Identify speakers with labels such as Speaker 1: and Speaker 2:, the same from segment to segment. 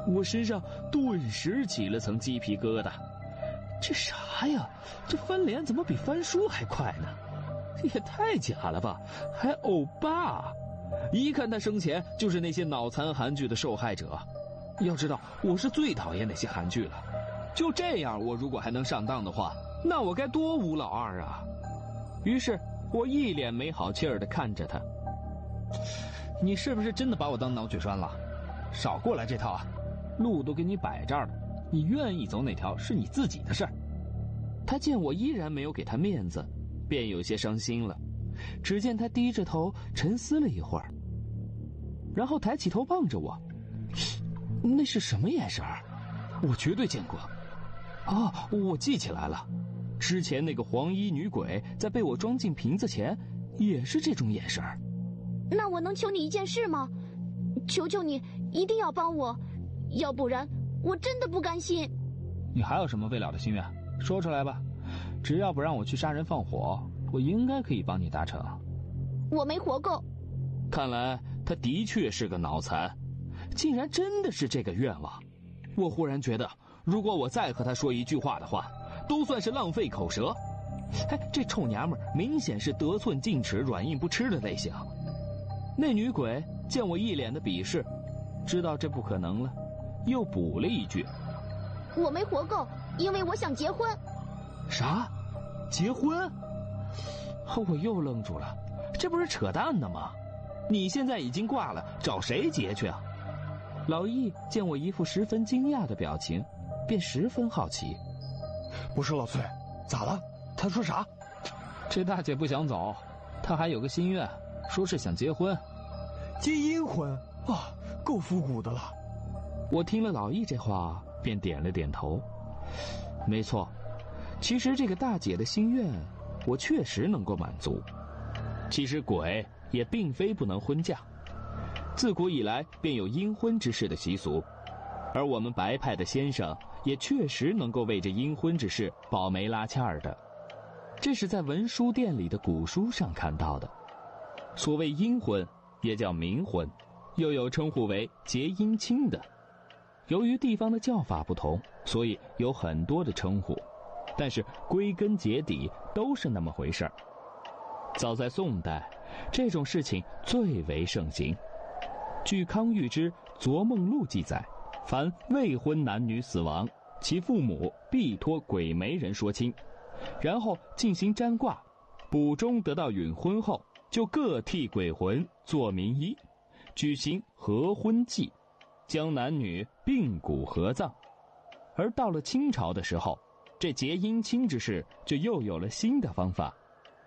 Speaker 1: 我身上顿时起了层鸡皮疙瘩。这啥呀？这翻脸怎么比翻书还快呢？这也太假了吧！还欧巴，一看他生前就是那些脑残韩剧的受害者。要知道，我是最讨厌那些韩剧了。就这样，我如果还能上当的话，那我该多吴老二啊！于是我一脸没好气儿地看着他。你是不是真的把我当脑血栓了？少过来这套啊！路都给你摆这儿了，你愿意走哪条是你自己的事儿。他见我依然没有给他面子，便有些伤心了。只见他低着头沉思了一会儿，然后抬起头望着我。那是什么眼神儿？我绝对见过。哦，我记起来了，之前那个黄衣女鬼在被我装进瓶子前也是这种眼神儿。
Speaker 2: 那我能求你一件事吗？求求你一定要帮我，要不然我真的不甘心。
Speaker 1: 你还有什么未了的心愿？说出来吧，只要不让我去杀人放火，我应该可以帮你达成。
Speaker 2: 我没活够。
Speaker 1: 看来他的确是个脑残，竟然真的是这个愿望。我忽然觉得，如果我再和他说一句话的话，都算是浪费口舌。这臭娘们明显是得寸进尺、软硬不吃的类型。那女鬼见我一脸的鄙视，知道这不可能了，又补了一句：
Speaker 2: 我没活够，因为我想结婚。
Speaker 1: 啥？结婚？我又愣住了，这不是扯淡呢吗？你现在已经挂了，找谁结去啊？老易见我一副十分惊讶的表情，便十分好奇。
Speaker 3: 不是老崔，咋了？他说啥？
Speaker 1: 这大姐不想走，她还有个心愿，说是想结婚。
Speaker 3: 结阴婚啊，够复古的了。
Speaker 1: 我听了老易这话，便点了点头。没错，其实这个大姐的心愿，我确实能够满足。其实鬼也并非不能婚嫁，自古以来便有阴婚之事的习俗，而我们白派的先生也确实能够为这阴婚之事保媒拉纤儿的。这是在文书店里的古书上看到的。所谓阴婚，也叫冥婚，又有称呼为结阴亲的。由于地方的叫法不同，所以有很多的称呼，但是归根结底都是那么回事儿。早在宋代，这种事情最为盛行。据康裕之《昨梦录》记载，凡未婚男女死亡，其父母必托鬼媒人说亲，然后进行占卦，卜中得到允婚后，就各替鬼魂做名医，举行合婚祭，将男女并骨合葬。而到了清朝的时候，这结阴亲之事就又有了新的方法。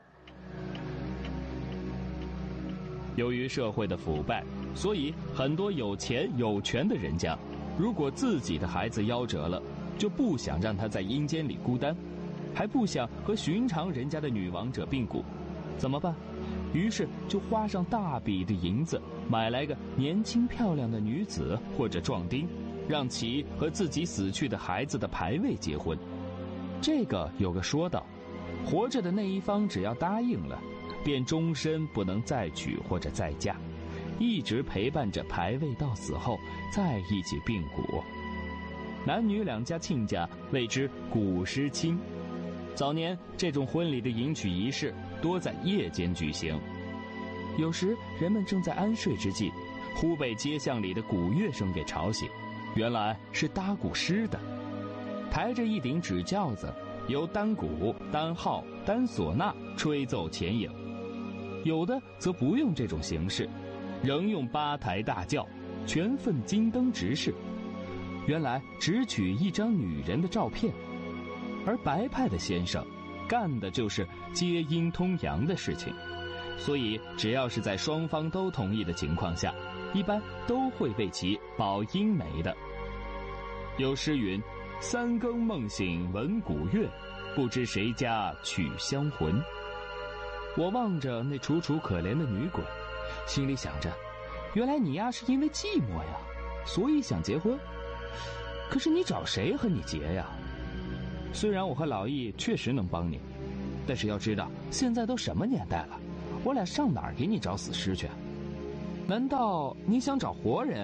Speaker 1: 由于社会的腐败，所以很多有钱有权的人家，如果自己的孩子夭折了，就不想让他在阴间里孤单，还不想和寻常人家的女亡者并骨，怎么办？于是就花上大笔的银子，买来个年轻漂亮的女子或者壮丁，让其和自己死去的孩子的牌位结婚。这个有个说道，活着的那一方只要答应了，便终身不能再娶或者再嫁，一直陪伴着牌位到死后，再一起并骨。男女两家亲家谓之骨师亲。早年这种婚礼的迎娶仪式多在夜间举行，有时人们正在安睡之际，忽被街巷里的鼓乐声给吵醒，原来是搭鼓师的，抬着一顶纸轿子，由单鼓、单号、单唢呐吹奏前引。有的则不用这种形式，仍用八抬大轿，全份金灯执事，原来只取一张女人的照片。而白派的先生干的就是接阴通阳的事情，所以只要是在双方都同意的情况下，一般都会为其保阴媒的。有诗云：三更梦醒闻鼓乐，不知谁家娶香魂。我望着那楚楚可怜的女鬼，心里想着，原来你呀是因为寂寞呀，所以想结婚。可是你找谁和你结呀？虽然我和老易确实能帮你，但是要知道现在都什么年代了，我俩上哪儿给你找死尸去？难道你想找活人？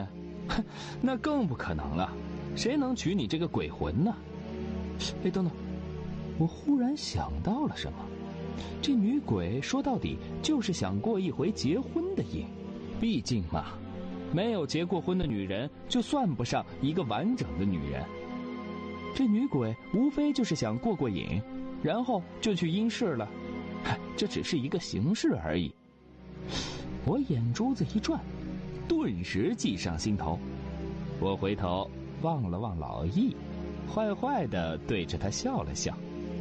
Speaker 1: 哼，那更不可能了，谁能娶你这个鬼魂呢？哎，等等，我忽然想到了什么。这女鬼说到底就是想过一回结婚的瘾，毕竟嘛，没有结过婚的女人就算不上一个完整的女人。这女鬼无非就是想过过瘾，然后就去阴世了。这只是一个形式而已。我眼珠子一转，顿时计上心头。我回头望了望老易，坏坏地对着他笑了笑。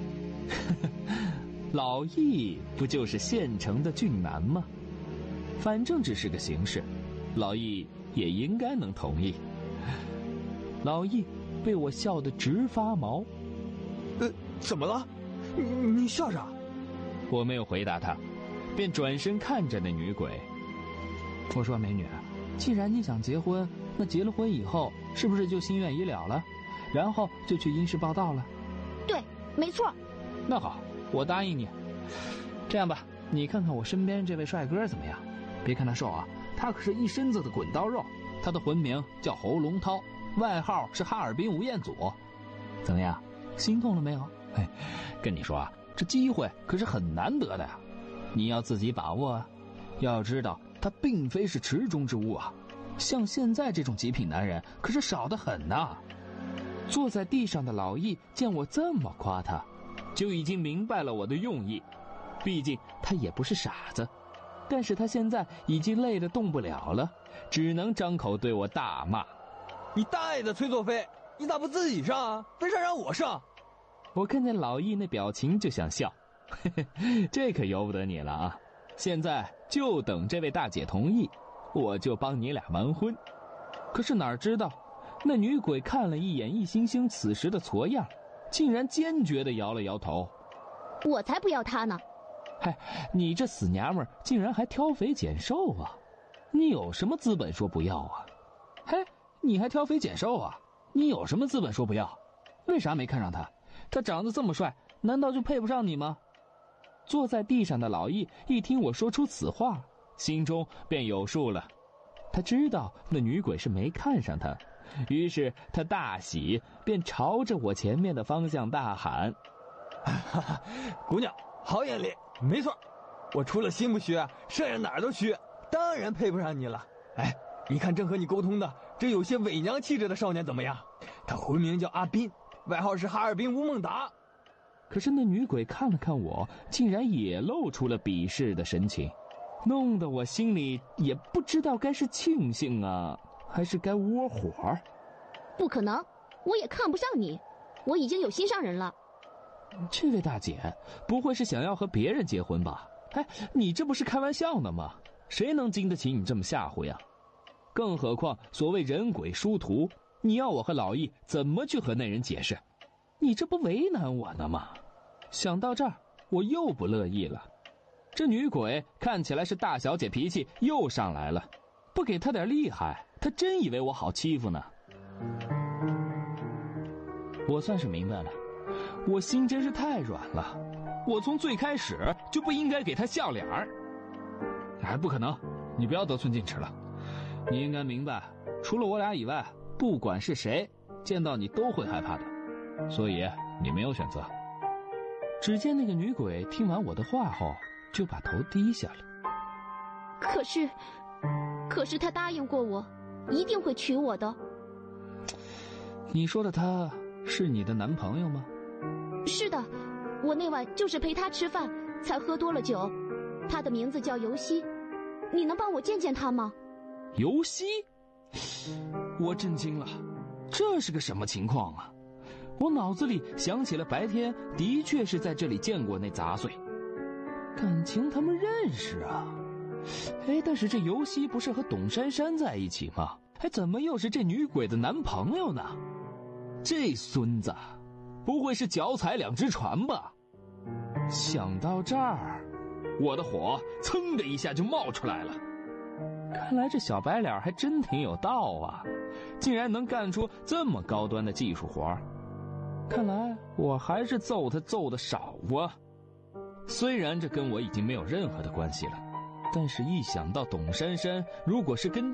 Speaker 1: 老易不就是县城的俊男吗？反正只是个形式，老易也应该能同意。老易被我笑得直发毛。
Speaker 3: 怎么了？你笑啥？
Speaker 1: 我没有回答他，便转身看着那女鬼。
Speaker 4: 我说美女，既然你想结婚，那结了婚以后是不是就心愿已了了，然后就去阴世报到了？
Speaker 2: 对，没错。
Speaker 4: 那好，我答应你。这样吧，你看看我身边这位帅哥怎么样？别看他瘦啊，他可是一身子的滚刀肉。他的魂名叫侯龙涛，外号是哈尔滨吴彦祖。怎么样，心动了没有？哎，跟你说啊，这机会可是很难得的呀，你要自己把握啊。要知道，他并非是池中之物啊，像现在这种极品男人可是少得很呐。
Speaker 1: 坐在地上的老易见我这么夸他，就已经明白了我的用意。毕竟他也不是傻子，但是他现在已经累得动不了了，只能张口对我大骂：“
Speaker 3: 你大爷的崔作飞，你咋不自己上啊？非上让我上！”
Speaker 1: 我看见老易那表情就想笑，这可由不得你了啊！现在就等这位大姐同意，我就帮你俩完婚。可是哪知道，那女鬼看了一眼易星星此时的矬样，竟然坚决地摇了摇头。
Speaker 2: 我才不要他呢！
Speaker 1: 嗨，你这死娘们儿竟然还挑肥拣瘦啊！你有什么资本说不要啊？
Speaker 4: 嘿，你还挑肥拣瘦啊？你有什么资本说不要？为啥没看上他？他长得这么帅，难道就配不上你吗？
Speaker 1: 坐在地上的老易一听我说出此话，心中便有数了。他知道那女鬼是没看上他，于是他大喜，便朝着我前面的方向大喊：“
Speaker 3: 姑娘，好眼力，没错，我除了心不虚，剩下哪儿都虚，当然配不上你了。哎，你看正和你沟通的这有些伪娘气质的少年怎么样？他魂名叫阿斌，外号是哈尔滨吴孟达。”
Speaker 1: 可是那女鬼看了看我，竟然也露出了鄙视的神情，弄得我心里也不知道该是庆幸啊，还是该窝火。
Speaker 2: 不可能，我也看不上你，我已经有心上人了。
Speaker 1: 这位大姐，不会是想要和别人结婚吧？哎，你这不是开玩笑呢吗？谁能经得起你这么吓唬呀？更何况所谓人鬼殊途，你要我和老易怎么去和那人解释？你这不为难我呢吗？想到这儿，我又不乐意了。这女鬼看起来是大小姐脾气又上来了，不给她点厉害，她真以为我好欺负呢。我算是明白了，我心真是太软了，我从最开始就不应该给她笑脸儿。
Speaker 4: 哎，不可能，你不要得寸进尺了。你应该明白，除了我俩以外，不管是谁见到你都会害怕的，所以你没有选择。
Speaker 1: 只见那个女鬼听完我的话后，就把头低下了。
Speaker 2: 可是他答应过我，一定会娶我的。
Speaker 4: 你说的他是你的男朋友吗？
Speaker 2: 是的，我那晚就是陪他吃饭，才喝多了酒。他的名字叫尤西，你能帮我见见他吗？
Speaker 1: 尤西？我震惊了，这是个什么情况啊？我脑子里想起了白天的确是在这里见过那杂碎，感情他们认识啊。哎，但是这尤西不是和董珊珊在一起吗？哎，怎么又是这女鬼的男朋友呢？这孙子不会是脚踩两只船吧？想到这儿，我的火噌的一下就冒出来了。看来这小白脸还真挺有道啊，竟然能干出这么高端的技术活。看来我还是揍他揍的少啊。虽然这跟我已经没有任何的关系了，但是一想到董珊珊如果是跟